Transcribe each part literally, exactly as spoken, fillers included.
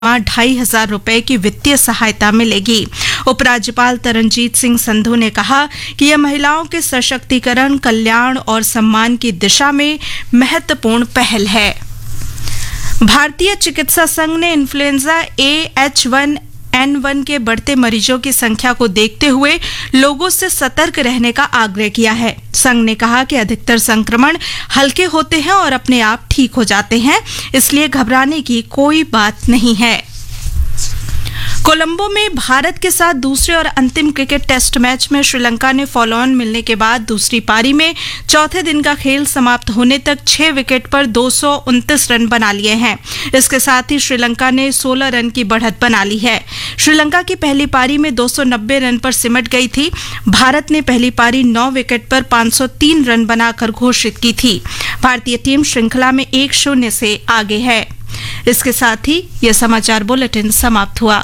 ढाई हजार रुपए की वित्तीय सहायता मिलेगी। उपराज्यपाल तरनजीत सिंह संधू ने कहा कि यह महिलाओं के सशक्तिकरण, कल्याण और सम्मान की दिशा में महत्वपूर्ण पहल है। भारतीय चिकित्सा संघ ने influenza A H one N one के बढ़ते मरीजों की संख्या को देखते हुए लोगों से सतर्क रहने का आग्रह किया है। संघ ने कहा कि अधिकतर संक्रमण हल्के होते हैं और अपने आप ठीक हो जाते हैं, इसलिए घबराने की कोई बात नहीं है। कोलंबो में भारत के साथ दूसरे और अंतिम क्रिकेट टेस्ट मैच में श्रीलंका ने फॉलो ऑन मिलने के बाद दूसरी पारी में चौथे दिन का खेल समाप्त होने तक छह विकेट पर दो सौ उनतीस रन बना लिए हैं। इसके साथ ही श्रीलंका ने सोलह रन की बढ़त बना ली है। श्रीलंका की पहली पारी में दो सौ नब्बे रन पर सिमट गई थी। भारत ने पहली पारी नौ विकेट पर पाँच सौ तीन रन बनाकर घोषित की थी। भारतीय टीम श्रृंखला में एक शून्य से आगे है। इसके साथ ही यह समाचार बुलेटिन समाप्त हुआ।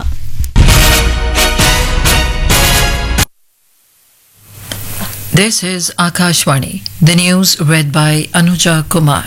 This is Akashvani. The news read by Anuja Kumar.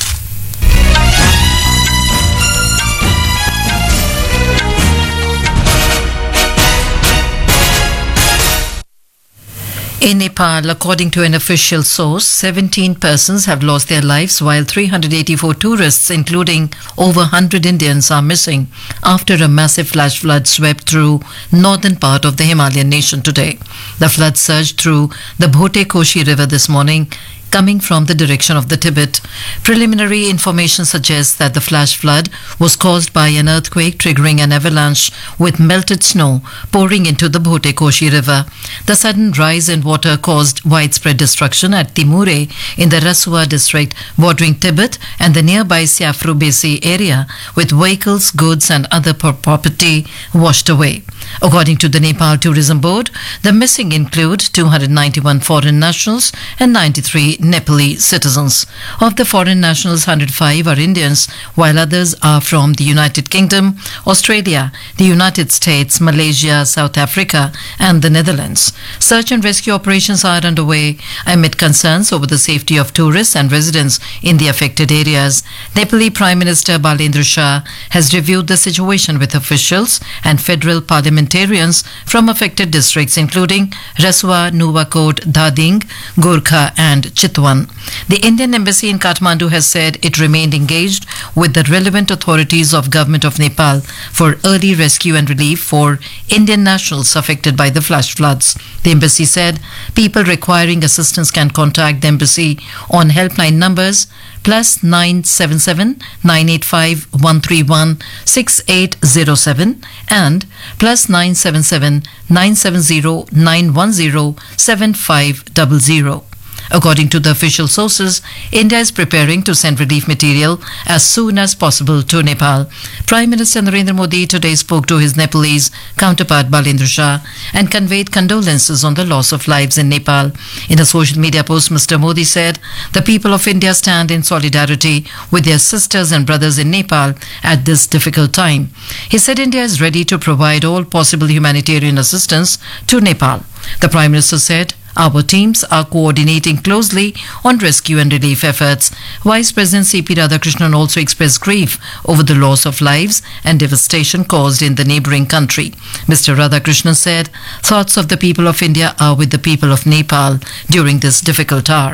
In Nepal, according to an official source, seventeen persons have lost their lives while three hundred eighty-four tourists, including over one hundred Indians, are missing after a massive flash flood swept through northern part of the Himalayan nation today. The flood surged through the Bhote Koshi river this morning, coming from the direction of the Tibet. Preliminary information suggests that the flash flood was caused by an earthquake triggering an avalanche with melted snow pouring into the Bhote Koshi river. The sudden rise in water caused widespread destruction at Timure in the Rasua district bordering Tibet and the nearby Siafru Besi area, with vehicles, goods and other property washed away. According to the Nepal Tourism Board, the missing include two hundred ninety-one foreign nationals and ninety-three Nepali citizens. Of the foreign nationals, one hundred five are Indians, while others are from the United Kingdom, Australia, the United States, Malaysia, South Africa and the Netherlands. Search and rescue operations are underway amid concerns over the safety of tourists and residents in the affected areas. Nepali Prime Minister Balendra Shah has reviewed the situation with officials and federal parliamentarians from affected districts including Rasua, Nuwakot, Dhading, Gorkha and Chitwan. The Indian Embassy in Kathmandu has said it remained engaged with the relevant authorities of Government of Nepal for early rescue and relief for Indian nationals affected by the flash floods. The embassy said people requiring assistance can contact the embassy on helpline numbers plus nine seven seven nine eight five one three one six eight zero seven and plus nine seven seven nine seven zero nine one zero seven five zero zero. According to the official sources, India is preparing to send relief material as soon as possible to Nepal. Prime Minister Narendra Modi today spoke to his Nepalese counterpart Balendra Shah and conveyed condolences on the loss of lives in Nepal. In a social media post, Mister Modi said, "The people of India stand in solidarity with their sisters and brothers in Nepal at this difficult time." He said India is ready to provide all possible humanitarian assistance to Nepal. The Prime Minister said, "Our teams are coordinating closely on rescue and relief efforts." Vice President C P Radhakrishnan also expressed grief over the loss of lives and devastation caused in the neighbouring country. Mister Radhakrishnan said, "Thoughts of the people of India are with the people of Nepal during this difficult hour."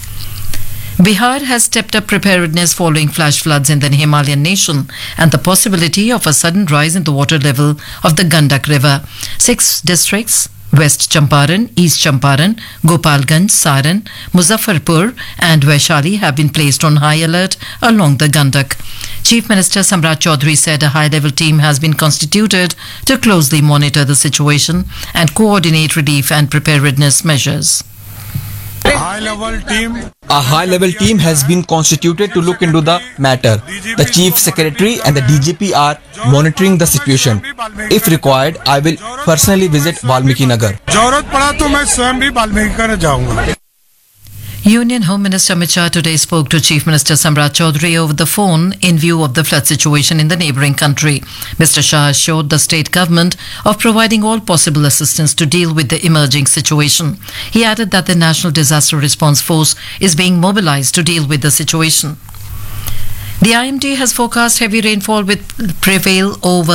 Bihar has stepped up preparedness following flash floods in the Himalayan nation and the possibility of a sudden rise in the water level of the Gandak River. Six districts, West Champaran, East Champaran, Gopalganj, Saran, Muzaffarpur and Vaishali have been placed on high alert along the Gandak. Chief Minister Samrat Chaudhary said a high-level team has been constituted to closely monitor the situation and coordinate relief and preparedness measures. High-level team. A high-level team has been constituted to look into the matter. The Chief Secretary and the D G P are monitoring the situation. If required, I will personally visit Valmiki Nagar. जरूरत पड़ा तो मैं स्वयं भी वाल्मीकि जाऊंगा. Union Home Minister Amit Shah today spoke to Chief Minister Samrat Chaudhary over the phone in view of the flood situation in the neighbouring country. Mister Shah assured the state government of providing all possible assistance to deal with the emerging situation. He added that the National Disaster Response Force is being mobilised to deal with the situation. The I M D has forecast heavy rainfall will prevail over